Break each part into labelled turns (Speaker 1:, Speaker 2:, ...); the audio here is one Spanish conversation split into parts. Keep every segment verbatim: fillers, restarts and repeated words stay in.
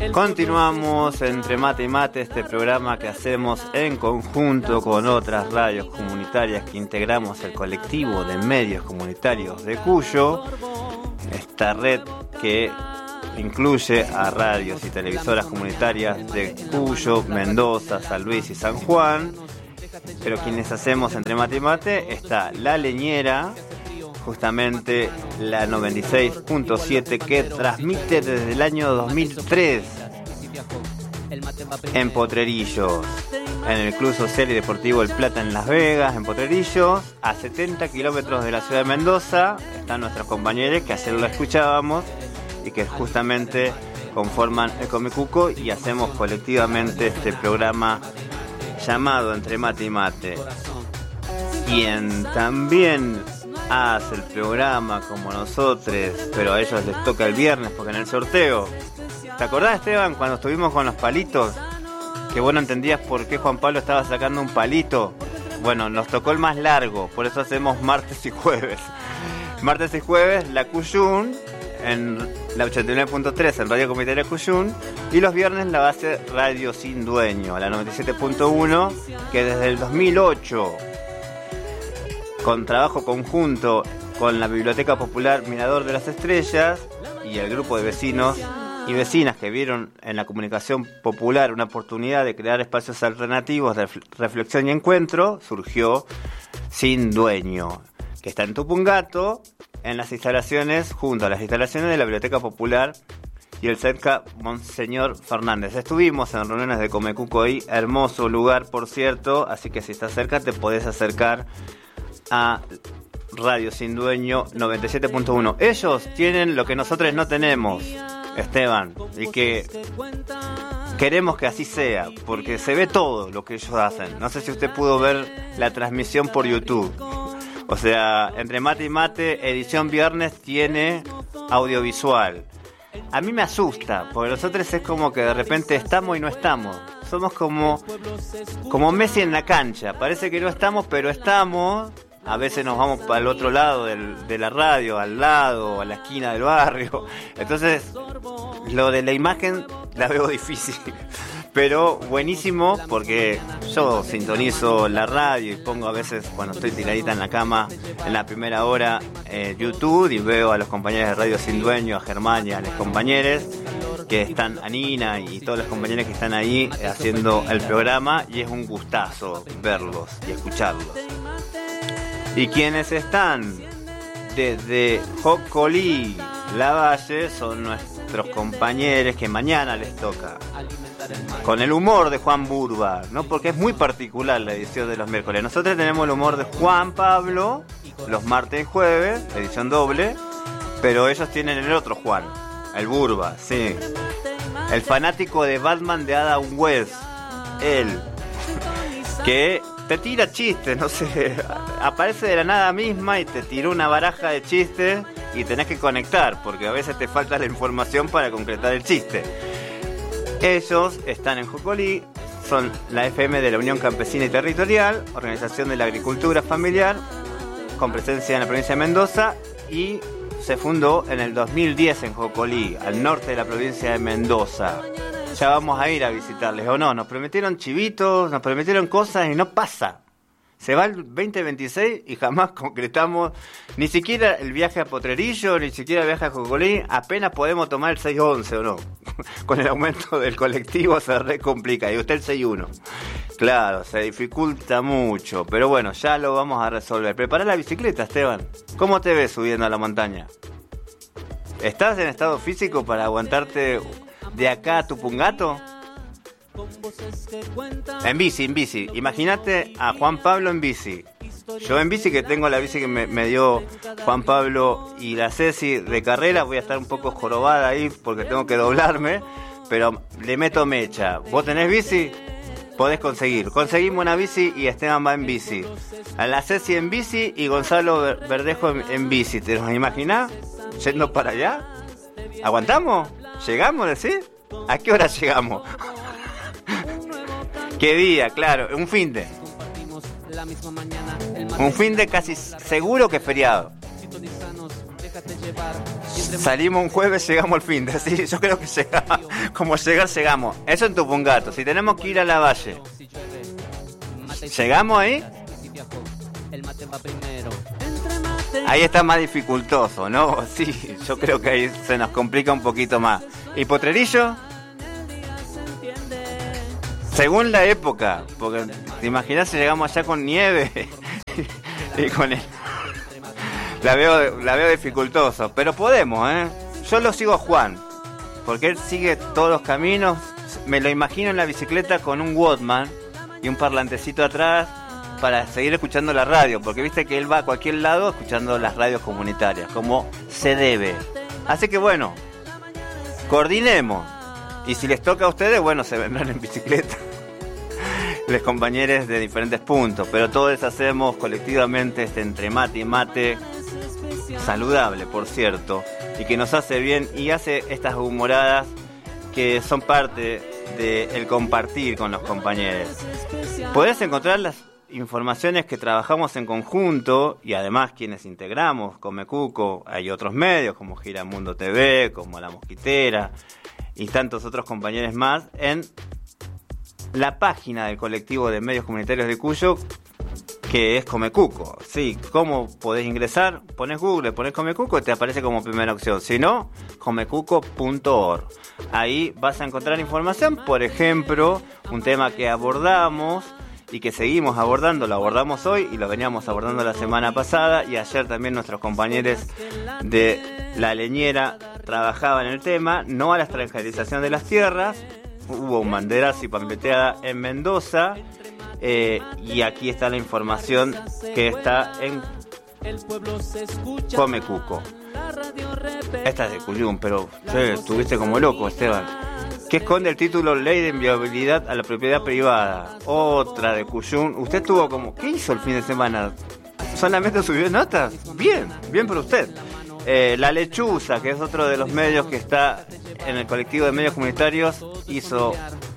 Speaker 1: Continuamos entre Mate y Mate, este programa que hacemos en conjunto con otras radios comunitarias que integramos el colectivo de medios comunitarios de Cuyo, esta red que incluye a radios y televisoras comunitarias de Cuyo, Mendoza, San Luis y San Juan. Pero quienes hacemos entre Mate y Mate está La Leñera, justamente la noventa y seis punto siete, que transmite desde el año dos mil tres en Potrerillos, en el Club Social y Deportivo El Plata en Las Vegas, en Potrerillos, a setenta kilómetros de la ciudad de Mendoza. Están nuestros compañeros que ayer lo escuchábamos y que justamente conforman el Comicuco y hacemos colectivamente este programa llamado Entre Mate y Mate. Quien también hace el programa como nosotros, pero a ellos les toca el viernes porque en el sorteo, ¿te acordás, Esteban, cuando estuvimos con los palitos? Que vos no entendías por qué Juan Pablo estaba sacando un palito. Bueno, nos tocó el más largo, por eso hacemos martes y jueves. Martes y jueves, la Cuyún, en la ochenta y nueve punto tres en Radio Comunitaria Cuyún, y los viernes la base Radio Sin Dueño, la noventa y siete punto uno, que desde el dos mil ocho, con trabajo conjunto con la Biblioteca Popular Mirador de las Estrellas y el grupo de vecinos y vecinas que vieron en la comunicación popular una oportunidad de crear espacios alternativos de reflexión y encuentro, surgió Sin Dueño, que está en Tupungato, en las instalaciones, junto a las instalaciones de la Biblioteca Popular y el cerca Monseñor Fernández. Estuvimos en reuniones de Comecuco ahí, hermoso lugar, por cierto, así que si estás cerca te podés acercar a Radio Sin Dueño noventa y siete punto uno. Ellos tienen lo que nosotros no tenemos, Esteban, y que queremos que así sea, porque se ve todo lo que ellos hacen. No sé si usted pudo ver la transmisión por YouTube. O sea, Entre Mate y Mate, edición viernes, tiene audiovisual. A mí me asusta, porque nosotros es como que de repente estamos y no estamos. Somos como, como Messi en la cancha. Parece que no estamos, pero estamos. A veces nos vamos para el otro lado del, de la radio, al lado, a la esquina del barrio. Entonces, lo de la imagen la veo difícil. Pero buenísimo, porque yo sintonizo la radio y pongo a veces, cuando estoy tiradita en la cama, en la primera hora, eh, YouTube, y veo a los compañeros de Radio Sin Dueño, a Germán y a los compañeros que están, a Nina y todos los compañeros que están ahí haciendo el programa, y es un gustazo verlos y escucharlos. Y quienes están desde Jocolí, La Valle, son nuestros compañeros que mañana les toca, con el humor de Juan Burba, ¿no? Porque es muy particular la edición de los miércoles. Nosotros tenemos el humor de Juan Pablo los martes y jueves, edición doble, pero ellos tienen el otro Juan, el Burba, sí, el fanático de Batman de Adam West, él, que te tira chistes, no sé, aparece de la nada misma y te tiró una baraja de chistes y tenés que conectar, porque a veces te falta la información para concretar el chiste. Ellos están en Jocolí, son la F M de la Unión Campesina y Territorial, organización de la agricultura familiar, con presencia en la provincia de Mendoza, y se fundó en el dos mil diez en Jocolí, al norte de la provincia de Mendoza. Ya vamos a ir a visitarles, ¿o no? Nos prometieron chivitos, nos prometieron cosas y no pasa. Se va el veinte veintiséis y jamás concretamos ni siquiera el viaje a Potrerillo, ni siquiera el viaje a Jocolí. Apenas podemos tomar el seis once, ¿o no? Con el aumento del colectivo se re complica. Y usted el seis uno. Claro, se dificulta mucho. Pero bueno, ya lo vamos a resolver. Prepara la bicicleta, Esteban. ¿Cómo te ves subiendo a la montaña? ¿Estás en estado físico para aguantarte de acá a Tupungato? En bici, en bici. Imagínate a Juan Pablo en bici. Yo en bici, que tengo la bici que me, me dio Juan Pablo y la Ceci de carrera, voy a estar un poco jorobada ahí porque tengo que doblarme, pero le meto mecha. ¿Vos tenés bici? Podés conseguir. Conseguimos una bici y Esteban va en bici. A la Ceci en bici y Gonzalo Verdejo en, en bici. ¿Te los imaginás? Yendo para allá. ¿Aguantamos? ¿Llegamos, decís? ¿A qué hora llegamos? ¿Qué día? Claro, un fin de. Un fin de casi seguro que feriado. Salimos un jueves, llegamos al fin de, sí, yo creo que llegamos, como llegar, llegamos. Eso en Tupungato. Si tenemos que ir a la Valle, ¿llegamos ahí? Ahí está más dificultoso, ¿no? Sí, yo creo que ahí se nos complica un poquito más. ¿Y Potrerillo? Según la época, porque te imaginas si llegamos allá con nieve y con el... La veo, la veo dificultoso, pero podemos, ¿eh? Yo lo sigo a Juan, porque él sigue todos los caminos. Me lo imagino en la bicicleta con un Walkman y un parlantecito atrás para seguir escuchando la radio, porque viste que él va a cualquier lado escuchando las radios comunitarias, como se debe. Así que bueno, coordinemos. Y si les toca a ustedes, bueno, se vendrán en bicicleta. Les compañeros de diferentes puntos, pero todos hacemos colectivamente este entre mate y mate, saludable por cierto, y que nos hace bien y hace estas humoradas que son parte del compartir con los compañeros. Podés encontrar las informaciones que trabajamos en conjunto y además quienes integramos Comecuco, hay otros medios como Giramundo T V, como La Mosquitera y tantos otros compañeros más en la página del colectivo de medios comunitarios de Cuyo, que es Comecuco. Sí, ¿cómo podés ingresar? Pones Google, pones Comecuco y te aparece como primera opción. Si no, comecuco punto org. Ahí vas a encontrar información, por ejemplo, un tema que abordamos y que seguimos abordando, lo abordamos hoy y lo veníamos abordando la semana pasada, y ayer también nuestros compañeros de La Leñera trabajaban en el tema, no a la extranjerización de las tierras. Hubo un banderazo y pamfleteada en Mendoza, eh, y aquí está la información que está en Comecuco. Esta es de Cuyum, pero che, estuviste como loco, Esteban. Que esconde el título Ley de Inviolabilidad a la Propiedad Privada. Otra de Cuyum. Usted tuvo como... ¿Qué hizo el fin de semana? ¿Solamente subió notas? Bien, bien por usted. Eh, La Lechuza, que es otro de los medios que está en el colectivo de medios comunitarios, hizo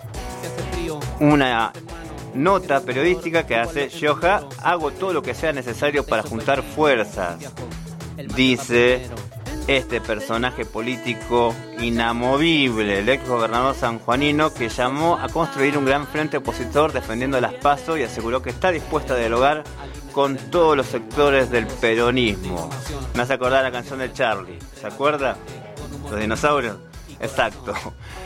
Speaker 1: una nota periodística que hace: Yoja, hago todo lo que sea necesario para juntar fuerzas, dice este personaje político inamovible, el ex gobernador sanjuanino, que llamó a construir un gran frente opositor defendiendo las PASO y aseguró que está dispuesto a dialogar con todos los sectores del peronismo. Me hace acordar la canción de Charlie, ¿se acuerda? Los dinosaurios. Exacto.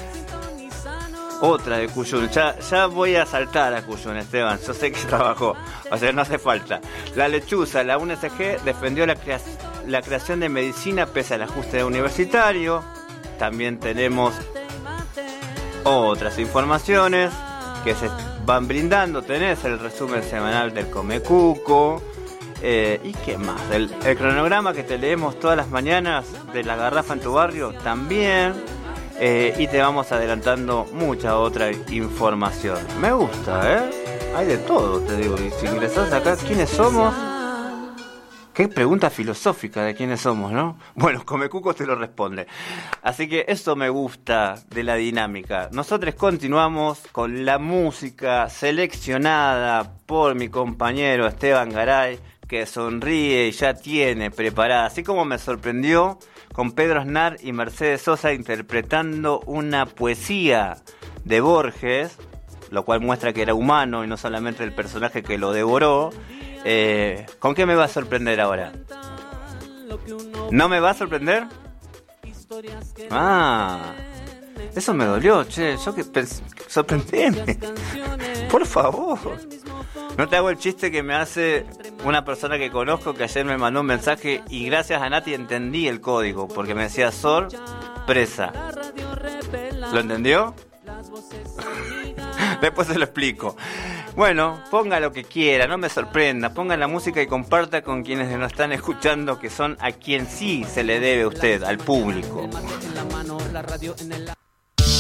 Speaker 1: Otra de Cuyún. Ya, ya voy a saltar a Cuyún, Esteban. Yo sé que trabajó, o sea, no hace falta. La Lechuza, la U N S G defendió la, crea- la creación de medicina pese al ajuste universitario. También tenemos otras informaciones que se van brindando. Tenés el resumen semanal del Comecuco. Eh, ¿Y qué más? El, el cronograma que te leemos todas las mañanas de La Garrafa en tu Barrio también. Eh, y te vamos adelantando mucha otra información. Me gusta, ¿eh? Hay de todo, te digo. Y si ingresás acá, ¿quiénes somos? Qué pregunta filosófica de quiénes somos, ¿no? Bueno, Comecuco te lo responde. Así que eso me gusta de la dinámica. Nosotros continuamos con la música seleccionada por mi compañero Esteban Garay, que sonríe y ya tiene preparada, así como me sorprendió con Pedro Aznar y Mercedes Sosa interpretando una poesía de Borges, lo cual muestra que era humano y no solamente el personaje que lo devoró. Eh, ¿Con qué me va a sorprender ahora? ¿No me va a sorprender? Ah, eso me dolió, che. Yo que pensé, sorprendeme. Por favor. No te hago el chiste que me hace una persona que conozco, que ayer me mandó un mensaje y gracias a Nati entendí el código, porque me decía sorpresa. ¿Lo entendió? Después se lo explico. Bueno, ponga lo que quiera, no me sorprenda. Ponga la música y comparta con quienes nos están escuchando, que son a quien sí se le debe a usted, al público.